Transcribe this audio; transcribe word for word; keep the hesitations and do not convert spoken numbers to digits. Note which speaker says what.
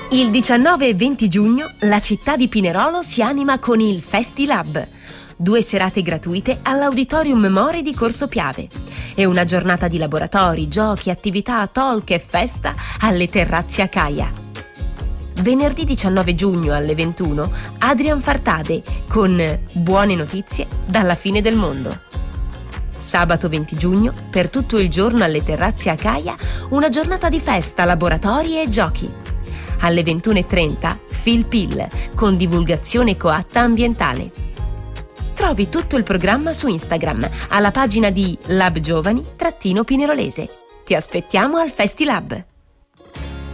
Speaker 1: Il diciannove e venti giugno la città di Pinerolo si anima con il FestiLab. Due serate gratuite all'Auditorium More di Corso Piave e una giornata di laboratori, giochi, attività, talk e festa alle terrazze Acaia. Venerdì diciannove giugno alle ventuno Adrian Fartade con Buone notizie dalla fine del mondo. Sabato venti giugno, per tutto il giorno alle terrazze Acaia, una giornata di festa, laboratori e giochi. Alle ventuno e trenta Phil Pill con divulgazione coatta ambientale. Trovi tutto il programma su Instagram alla pagina di Lab Giovani-Pinerolese. Ti aspettiamo al FestiLab.